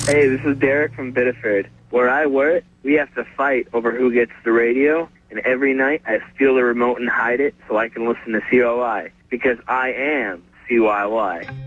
Hey, this is Derek from Biddeford. Where I work, we have to fight over who gets the radio, and every night I steal the remote and hide it so I can listen to COI, because I am CYY.